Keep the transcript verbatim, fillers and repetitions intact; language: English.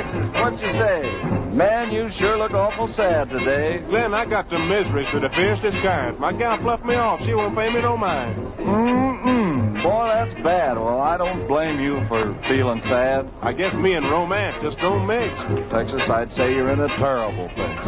Texas, what you say? Man, you sure look awful sad today. Glenn, I got the miseries to the fiercest kind. My gal fluffed me off. She won't pay me no mind. Mm-mm. Boy, that's bad. Well, I don't blame you for feeling sad. I guess me and romance just don't mix. Texas, I'd say you're in a terrible fix.